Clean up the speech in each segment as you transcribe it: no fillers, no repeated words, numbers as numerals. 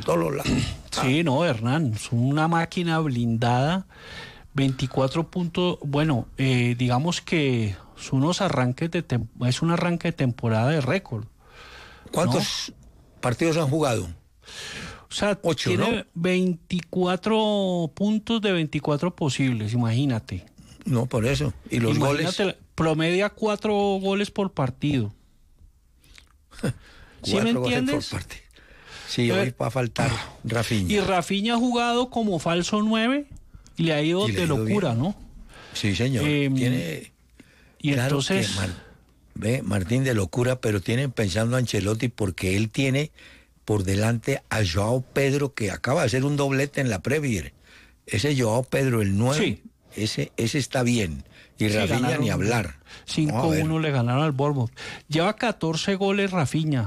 todos los lados. Sí, no, Hernán, es una máquina blindada, 24 puntos, bueno, digamos que son unos arranques es un arranque de temporada de récord. ¿Cuántos partidos han jugado? O sea, 8, tiene ¿no? 24 puntos de 24 posibles, imagínate. No, por eso. ¿Y los goles? Promedia 4 goles por partido. ¿Sí me entiendes? Por parte. Sí, hoy va a faltar Rafinha. Y Rafinha ha jugado como falso 9 y le ha ido de locura, bien, ¿no? Sí, señor. Tiene... Y claro, entonces... Martín, de locura, pero tienen pensando a Ancelotti porque él tiene por delante a Joao Pedro, que acaba de hacer un doblete en la Premier. Ese Joao Pedro, el 9, sí, ese está bien. Y sí, Rafinha ni hablar. 5-1 le ganaron al Bournemouth. Lleva 14 goles Rafinha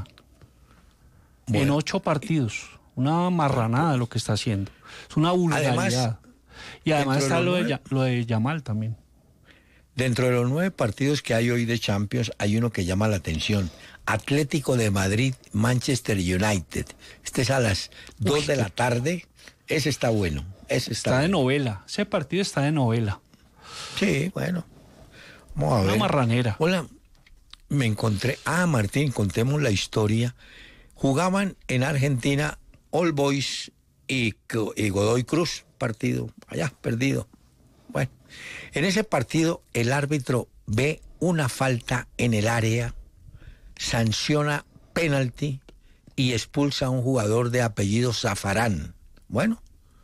en 8 partidos. Una marranada lo que está haciendo. Es una vulgaridad. Y además está lo de Yamal también. Dentro de los 9 partidos que hay hoy de Champions, hay uno que llama la atención. Atlético de Madrid, Manchester United. Este es a las 2 de la tarde. Ese está bueno. Ese está de novela. Ese partido está de novela. Sí, bueno. Vamos a ver. Una marranera. Hola, me encontré... Martín, contemos la historia. Jugaban en Argentina All Boys y Godoy Cruz. Partido allá, perdido. Bueno, en ese partido el árbitro ve una falta en el área, sanciona penalti y expulsa a un jugador de apellido Zafarán. Bueno,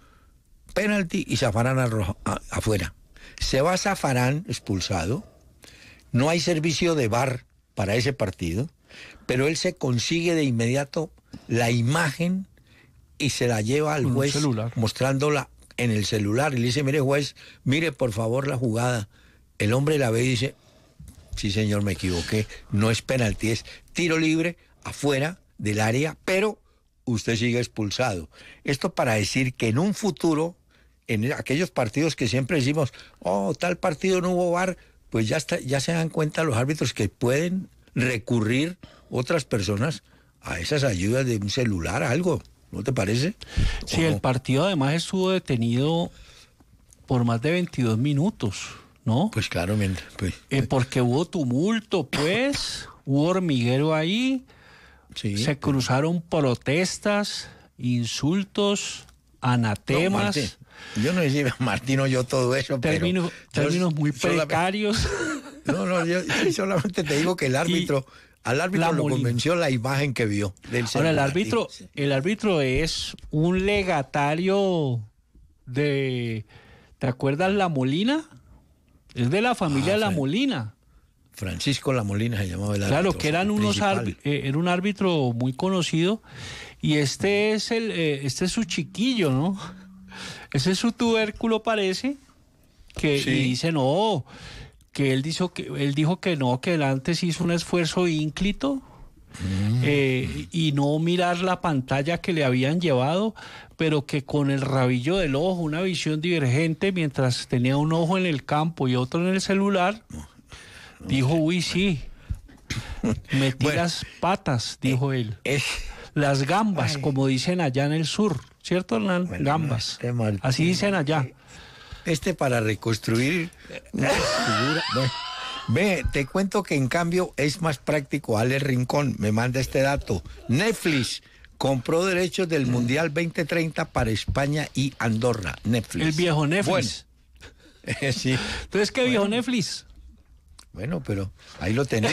penalti y Zafarán afuera. Se va Zafarán expulsado, no hay servicio de VAR para ese partido, pero él se consigue de inmediato la imagen y se la lleva al juez mostrándola en el celular y le dice, mire juez, mire por favor la jugada. El hombre la ve y dice, sí señor, me equivoqué, no es penalti, es tiro libre afuera del área, pero usted sigue expulsado. Esto para decir que en un futuro, en aquellos partidos que siempre decimos, tal partido no hubo VAR, pues ya se dan cuenta los árbitros que pueden recurrir otras personas a esas ayudas de un celular, algo. ¿No te parece? Sí, el partido además estuvo detenido por más de 22 minutos, ¿no? Pues claro, porque hubo tumulto, pues, hubo hormiguero ahí, sí, se cruzaron protestas, insultos, anatemas. No, yo no decía, Martín oyó todo eso, términos muy precarios. Yo solamente te digo que el árbitro... Al árbitro lo convenció la imagen que vio del celular. Ahora, el árbitro es un legatario de... ¿Te acuerdas La Molina? Es de la familia La Molina. Francisco La Molina se llamaba el árbitro. Claro, que era un árbitro muy conocido. Y este es su chiquillo, ¿no? Ese es su tubérculo, parece. Y dice, no... que él dijo que no, que él antes hizo un esfuerzo ínclito y no mirar la pantalla que le habían llevado, pero que con el rabillo del ojo, una visión divergente, mientras tenía un ojo en el campo y otro en el celular, dijo, uy, sí, metí las patas, dijo él. Las gambas, como dicen allá en el sur, ¿cierto, Hernán? Gambas. Así dicen allá. Para reconstruir una figura. Ve, te cuento que en cambio es más práctico. Ale Rincón me manda este dato. Netflix compró derechos del Mundial 2030 para España y Andorra. Netflix. El viejo Netflix. Bueno. Sí. Entonces, ¿qué viejo Netflix? Bueno, pero ahí lo tenés.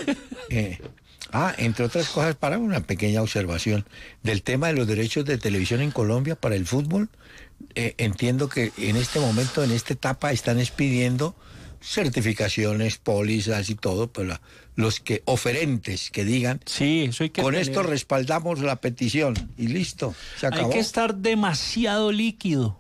Entre otras cosas, para una pequeña observación del tema de los derechos de televisión en Colombia para el fútbol. Entiendo que en este momento, en esta etapa, están expidiendo certificaciones, pólizas y todo, pero los oferentes que digan, sí, eso hay que con esto respaldamos la petición y listo, se acabó. Hay que estar demasiado líquido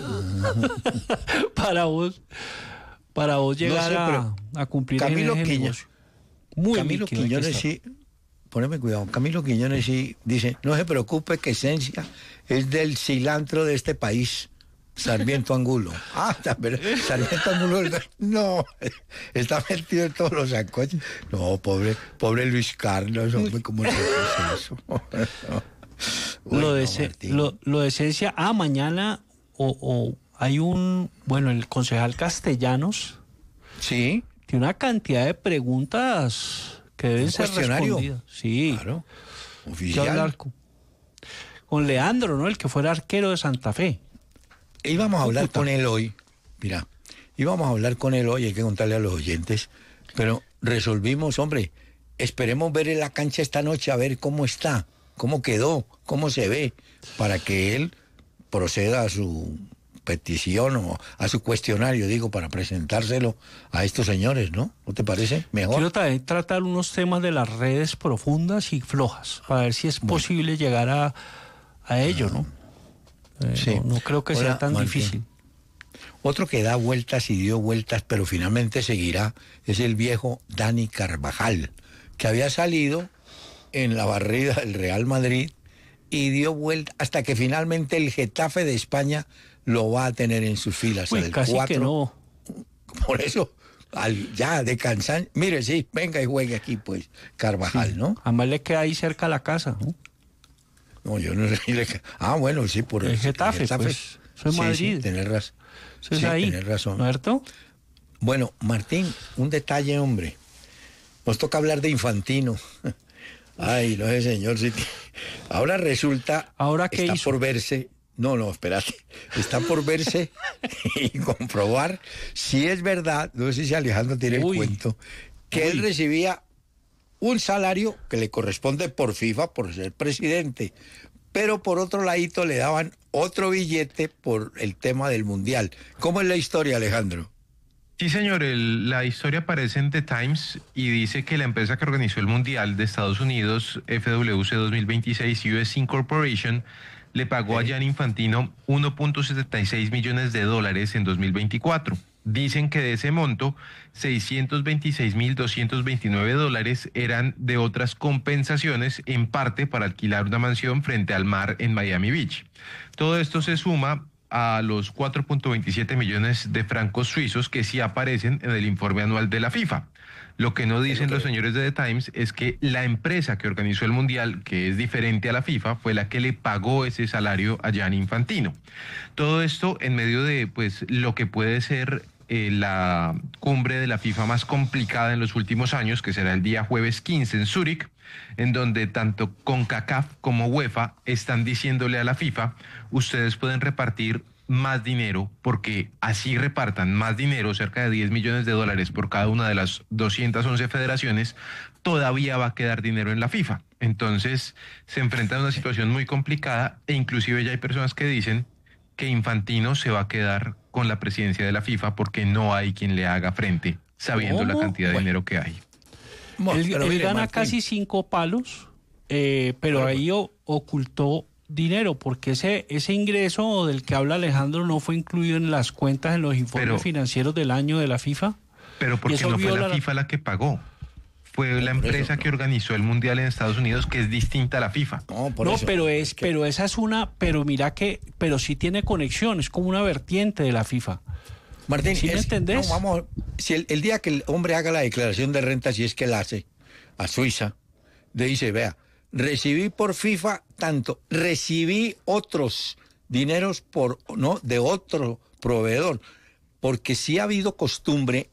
para vos llegar a cumplir Camilo ese Quiñones, Camilo Quiñones sí, poneme cuidado, Camilo Quiñones sí dice, no se preocupe que esencia es del cilantro de este país, Sarmiento Angulo. Pero Sarmiento Angulo no, está metido en todos los sancochos. No, pobre Luis Carlos, hombre, ¿cómo le haces eso? Uy, lo de no, Martín. lo de esencia. Mañana o hay el concejal Castellanos Sí, tiene una cantidad de preguntas que deben un ser cuestionario. respondidas. Sí, Claro, hay que oficial. hablar con Leandro, ¿no? El que fuera arquero de Santa Fe. Íbamos a hablar Cúcuta. con él hoy. Mira, íbamos a hablar con él hoy, hay que contarle a los oyentes, pero resolvimos, hombre, esperemos ver en la cancha esta noche a ver cómo está, cómo quedó, cómo se ve, para que él proceda a su petición o a su cuestionario, digo, para presentárselo a estos señores, ¿no? ¿No te parece mejor? Quiero también tratar unos temas de las redes profundas y flojas, para ver si es posible llegar a ello, ¿no? Sí. No creo que sea Hola, tan Martín. difícil. Otro que da vueltas y dio vueltas, pero finalmente seguirá, es el viejo Dani Carvajal, que había salido en la barrida del Real Madrid y dio vuelta hasta que finalmente el Getafe de España lo va a tener en sus filas. Uy, El casi 4. que no. Por eso, ya de cansancio, mire, sí, venga y juegue aquí, pues, Carvajal, Sí. ¿no? Además le queda ahí cerca a la casa, ¿no? No, yo no sé. Bueno, sí, por El Getafe, pues. Eso es Sí, Madrid. sí, tenés razón. Eso es Sí, ahí, tenés razón. ¿no es cierto? Bueno, Martín, un detalle, hombre. Nos toca hablar de Infantino. Ay, no sé, señor. Sí. Ahora resulta, ¿Ahora qué está hizo? por verse, no, espérate, está por verse y comprobar si es verdad, no sé si Alejandro tiene el cuento, que él recibía un salario que le corresponde por FIFA, por ser presidente, pero por otro ladito le daban otro billete por el tema del Mundial. ¿Cómo es la historia, Alejandro? Sí, señor, la historia aparece en The Times y dice que la empresa que organizó el Mundial de Estados Unidos, FWC 2026 US Incorporation, le pagó a Gianni Infantino 1.76 millones de dólares en 2024. Dicen que de ese monto, 626.229 dólares eran de otras compensaciones, en parte para alquilar una mansión frente al mar en Miami Beach. Todo esto se suma a los 4.27 millones de francos suizos que sí aparecen en el informe anual de la FIFA. Lo que no dicen los señores de The Times es que la empresa que organizó el Mundial, que es diferente a la FIFA, fue la que le pagó ese salario a Gianni Infantino. Todo esto en medio de pues lo que puede ser la cumbre de la FIFA más complicada en los últimos años, que será el día jueves 15 en Zúrich, en donde tanto CONCACAF como UEFA están diciéndole a la FIFA, ustedes pueden repartir más dinero, porque así repartan más dinero, cerca de 10 millones de dólares por cada una de las 211 federaciones, todavía va a quedar dinero en la FIFA. Entonces se enfrentan a una situación muy complicada e inclusive ya hay personas que dicen que Infantino se va a quedar con la presidencia de la FIFA porque no hay quien le haga frente, sabiendo la cantidad de dinero que hay. Bueno, Él mire, gana Martín, casi 5 palos, pero ahí ocultó dinero, porque ese ingreso del que habla Alejandro no fue incluido en las cuentas, en los informes financieros del año de la FIFA. Pero porque no fue la FIFA la que pagó. Fue la empresa que organizó el Mundial en Estados Unidos, que es distinta a la FIFA. Pero esa es pero mira pero sí tiene conexión, es como una vertiente de la FIFA. Martín, ¿Sí me entendés? No, vamos, si el día que el hombre haga la declaración de renta, si es que la hace, a Suiza, le dice, vea, recibí por FIFA tanto, recibí otros dineros de otro proveedor, porque sí ha habido costumbre,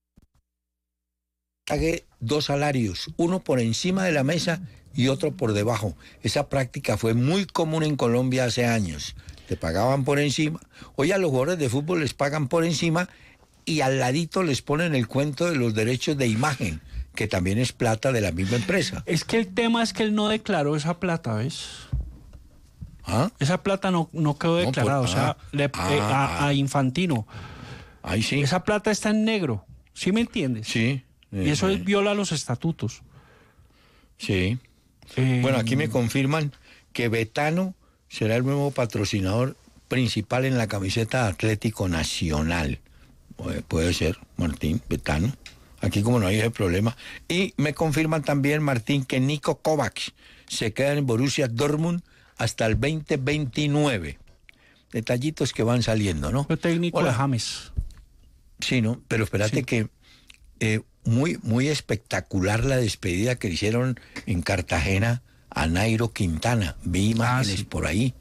pagué 2 salarios, uno por encima de la mesa y otro por debajo. Esa práctica fue muy común en Colombia hace años. Te pagaban por encima. Hoy a los jugadores de fútbol les pagan por encima y al ladito les ponen el cuento de los derechos de imagen, que también es plata de la misma empresa. Es que el tema es que él no declaró esa plata, ¿ves? ¿Ah? Esa plata no quedó declarada, a Infantino. Ahí sí. Esa plata está en negro, ¿sí me entiendes? Sí. Y eso viola los estatutos. Sí. Bueno, aquí me confirman que Betano será el nuevo patrocinador principal en la camiseta Atlético Nacional. Puede ser, Martín, Betano. Aquí como no hay ese problema. Y me confirman también, Martín, que Niko Kovac se queda en Borussia Dortmund hasta el 2029. Detallitos que van saliendo, ¿no? Fue técnico de James. Sí, ¿no? Pero espérate que muy espectacular la despedida que hicieron en Cartagena a Nairo Quintana. Vi imágenes por ahí.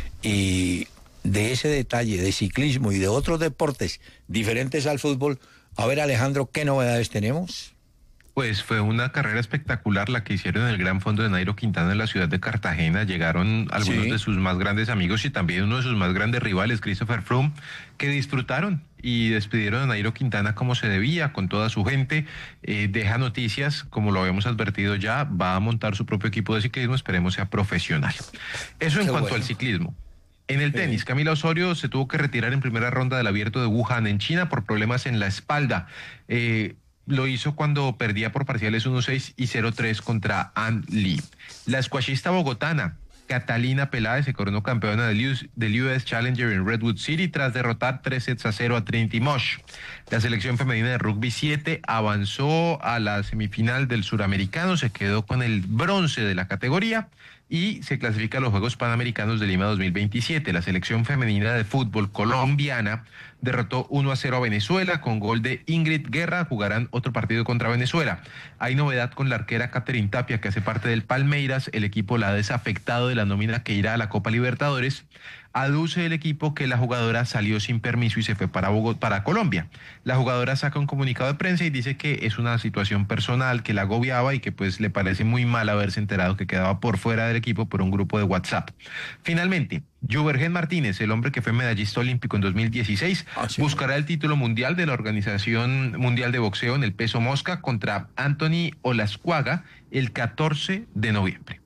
Y de ese detalle, de ciclismo y de otros deportes diferentes al fútbol, a ver, Alejandro, ¿qué novedades tenemos? Pues fue una carrera espectacular la que hicieron en el Gran Fondo de Nairo Quintana en la ciudad de Cartagena. Llegaron algunos de sus más grandes amigos y también uno de sus más grandes rivales, Christopher Froome, que disfrutaron y despidieron a Nairo Quintana como se debía, con toda su gente. Deja noticias, como lo habíamos advertido ya, va a montar su propio equipo de ciclismo, esperemos sea profesional. Eso en cuanto al ciclismo. En el tenis, Camila Osorio se tuvo que retirar en primera ronda del Abierto de Wuhan en China por problemas en la espalda. Lo hizo cuando perdía por parciales 1-6 y 0-3 contra Ann Lee. La squashista bogotana Catalina Peláez se coronó campeona del US Challenger en Redwood City tras derrotar 3-0 a Trinity Mosh. La selección femenina de rugby 7 avanzó a la semifinal del Suramericano, se quedó con el bronce de la categoría y se clasifica a los Juegos Panamericanos de Lima 2027. La selección femenina de fútbol colombiana derrotó 1-0 a Venezuela con gol de Ingrid Guerra. Jugarán otro partido contra Venezuela. Hay novedad con la arquera Catherine Tapia, que hace parte del Palmeiras. El equipo la ha desafectado de la nómina que irá a la Copa Libertadores. Aduce el equipo que la jugadora salió sin permiso y se fue para Colombia. La jugadora saca un comunicado de prensa y dice que es una situación personal que la agobiaba y que pues le parece muy mal haberse enterado que quedaba por fuera del equipo por un grupo de WhatsApp. Finalmente, Juvergen Martínez, el hombre que fue medallista olímpico en 2016, buscará el título mundial de la Organización Mundial de Boxeo en el peso mosca contra Anthony Olascuaga el 14 de noviembre.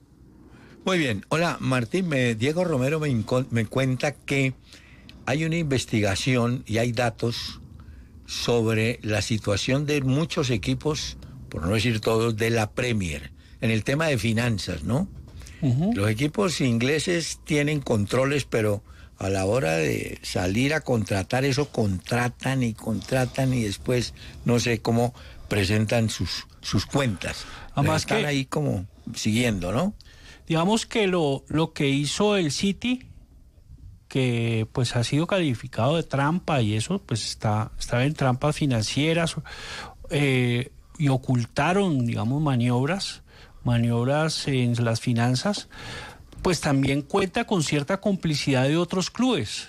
Muy bien. Hola, Martín. Diego Romero me cuenta que hay una investigación y hay datos sobre la situación de muchos equipos, por no decir todos, de la Premier, en el tema de finanzas, ¿no? Los equipos ingleses tienen controles, pero a la hora de salir a contratar, eso contratan y después no sé cómo presentan sus cuentas. Además están ahí como siguiendo, ¿no? Digamos que lo que hizo el City, que pues ha sido calificado de trampa y eso, pues está en trampas financieras y ocultaron, digamos, maniobras en las finanzas, pues también cuenta con cierta complicidad de otros clubes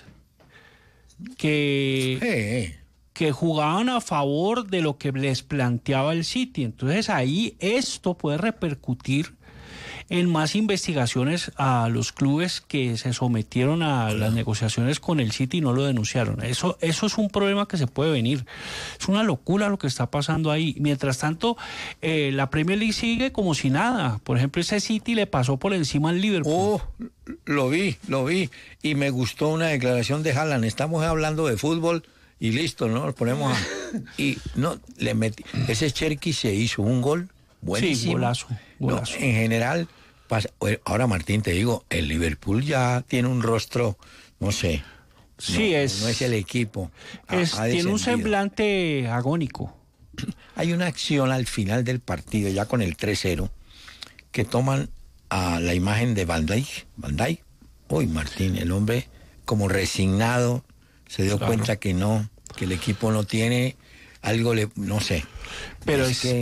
que jugaban a favor de lo que les planteaba el City. Entonces ahí esto puede repercutir en más investigaciones a los clubes que se sometieron a las negociaciones con el City y no lo denunciaron. Eso es un problema que se puede venir. Es una locura lo que está pasando ahí. Mientras tanto, la Premier League sigue como si nada. Por ejemplo, ese City le pasó por encima al Liverpool. Oh, lo vi. Y me gustó una declaración de Haaland. Estamos hablando de fútbol y listo, ¿no? Nos ponemos a... Y no, le metí... Ese Cherky se hizo un gol buenísimo. Sí, golazo. No, en general... Ahora, Martín, te digo, el Liverpool ya tiene un rostro, no sé. Sí, no es el equipo. Tiene un semblante agónico. Hay una acción al final del partido, ya con el 3-0, que toman a la imagen de Van Dijk. Uy, Martín, el hombre como resignado, se dio cuenta que el equipo no tiene algo, no sé. Pero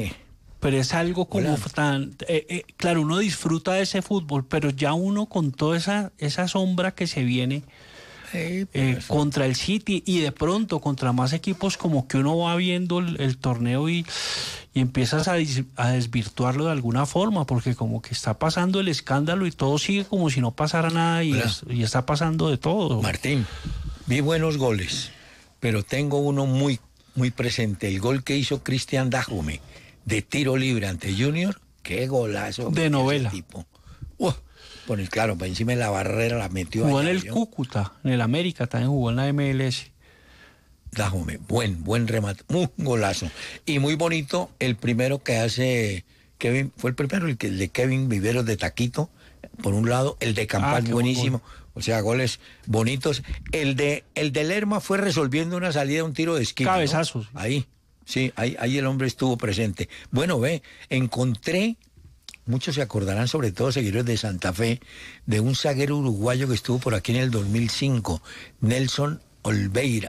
es algo como tan... claro, uno disfruta de ese fútbol, pero ya uno con toda esa sombra que se viene contra el City y de pronto contra más equipos, como que uno va viendo el torneo y empiezas a desvirtuarlo de alguna forma, porque como que está pasando el escándalo y todo sigue como si no pasara nada y está pasando de todo. Martín, vi buenos goles, pero tengo uno muy, muy presente, el gol que hizo Cristian Dajome de tiro libre ante Junior. Qué golazo de novela tipo. Claro, por encima de la barrera la metió. Jugó en el Cúcuta, en el América, también jugó en la MLS. Dajome, buen remate, un golazo. Y muy bonito el primero que hace Kevin, fue el primero, el de Kevin Viveros de Taquito, por un lado, el de Campán buenísimo. O sea, goles bonitos. El de Lerma fue resolviendo una salida, un tiro de esquina. Cabezazos. ¿No? Ahí. Sí, ahí el hombre estuvo presente. Bueno, encontré, muchos se acordarán, sobre todo seguidores de Santa Fe, de un zaguero uruguayo que estuvo por aquí en el 2005, Nelson Olveira.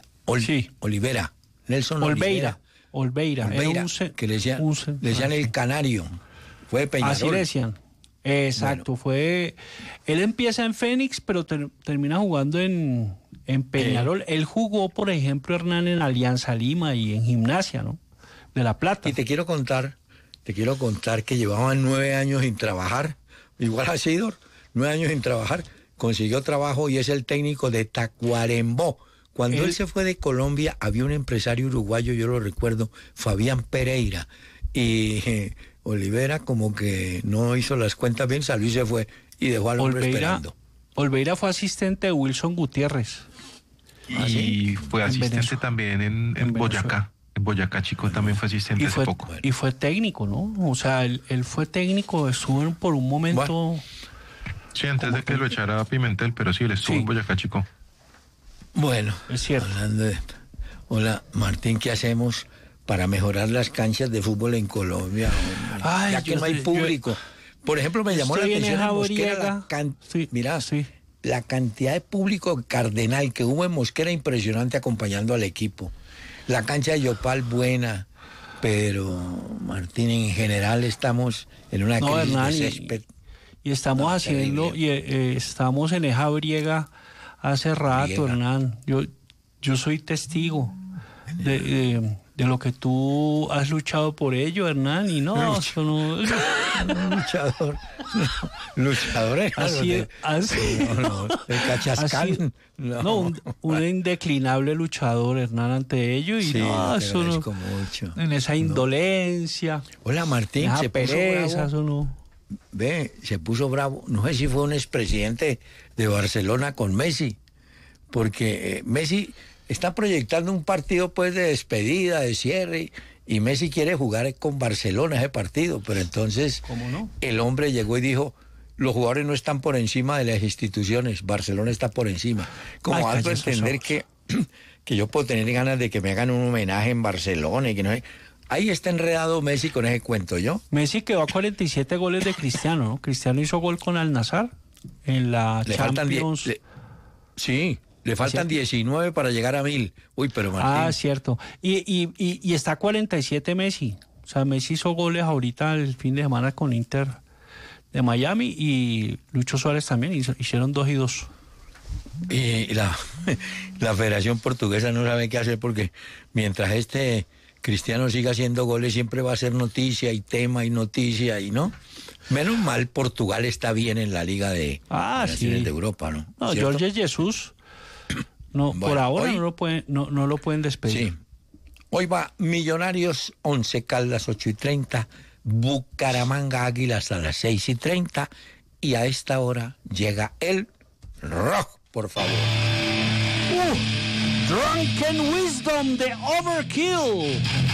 Nelson Olveira, que le decían el Canario. Fue de Peñarol. Así le decían. Exacto, él empieza en Fénix, pero termina jugando en Peñarol. Él jugó, por ejemplo, Hernán, en Alianza Lima y en Gimnasia, ¿no? De La Plata. Y te quiero contar que llevaban 9 años sin trabajar, igual a Sidor, 9 años sin trabajar, consiguió trabajo y es el técnico de Tacuarembó. Cuando él se fue de Colombia, había un empresario uruguayo, yo lo recuerdo, Fabián Pereira, y Olivera como que no hizo las cuentas bien, salió y se fue, y dejó al hombre esperando. Olveira fue asistente de Wilson Gutiérrez. Y fue asistente también en Boyacá. En Boyacá, Chico, también fue asistente hace poco. Y fue técnico, ¿no? O sea, él fue técnico, estuvo por un momento... Bueno. Sí, antes de que lo echara a Pimentel, pero sí, él estuvo en Boyacá, Chico. Bueno, es cierto. Hola, Martín, ¿qué hacemos para mejorar las canchas de fútbol en Colombia? Ay, ya que no hay público. Por ejemplo, me llamó la atención en Mosquera la cantidad de público cardenal que hubo en Mosquera, impresionante, acompañando al equipo. La cancha de Yopal buena, pero Martín, en general estamos en una crisis de césped. Y estamos haciendo, estamos en esa briega hace rato, Hernán. Yo soy testigo de lo que tú has luchado por ello, Hernán, y eso no... Luchador. El cachascal. Un indeclinable luchador, Hernán, ante ello, y eso no... Mucho. En esa indolencia. Hola, Martín, se pereza, eso no... Se puso bravo. No sé si fue un expresidente de Barcelona con Messi, porque Messi está proyectando un partido pues de despedida, de cierre, y Messi quiere jugar con Barcelona ese partido, pero entonces el hombre llegó y dijo: los jugadores no están por encima de las instituciones, Barcelona está por encima. Como algo entender que yo puedo tener ganas de que me hagan un homenaje en Barcelona y que no sé. Ahí está enredado Messi con ese cuento, ¿yo? Messi quedó a 47 goles de Cristiano, ¿no? Cristiano hizo gol con Al-Nassr en la Champions. Le faltan 19 para llegar a 1000. Uy, pero Martín. Cierto. Y está a 47 Messi. O sea, Messi hizo goles ahorita el fin de semana con Inter de Miami, y Lucho Suárez también hicieron 2 y 2. Y la Federación Portuguesa no sabe qué hacer, porque mientras Cristiano siga haciendo goles, siempre va a ser noticia y tema y noticia, y no. Menos mal Portugal está bien en la Liga de Naciones de Europa, ¿no? No, Jorge Jesús, no, bueno, por ahora hoy, no lo pueden despedir. Sí. Hoy va Millonarios 11 Caldas 8:30, Bucaramanga Águilas a las 6:30, y a esta hora llega el rock, por favor. Drunken Wisdom de Overkill.